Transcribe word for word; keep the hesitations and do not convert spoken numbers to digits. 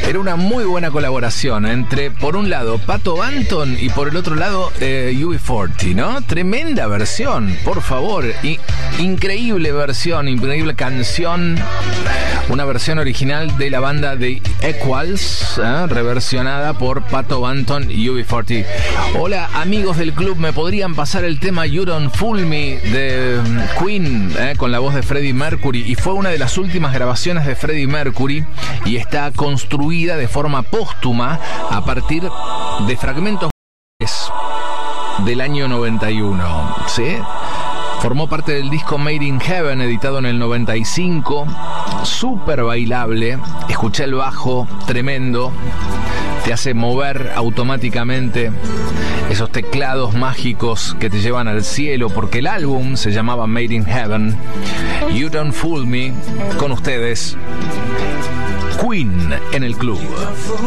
Era una muy buena colaboración entre, por un lado, Pato Banton y por el otro lado, eh, U B cuarenta, ¿no? Tremenda versión, por favor. I- increíble versión, increíble canción. Una versión original de la banda de Equals, ¿eh? Reversionada por Pato Banton y U B cuarenta. Hola, amigos del club, ¿me podrían pasar el tema You Don't Fool Me de Queen, ¿eh? Con la voz de Freddie Mercury? Y fue una de las últimas grabaciones de Freddie Mercury y está construida de forma póstuma a partir de fragmentos del año noventa y uno, ¿sí? Formó parte del disco Made in Heaven, editado en el noventa y cinco. Súper bailable. Escuché el bajo, tremendo. Te hace mover automáticamente esos teclados mágicos que te llevan al cielo, porque el álbum se llamaba Made in Heaven. You Don't Fool Me, con ustedes, Queen en el club.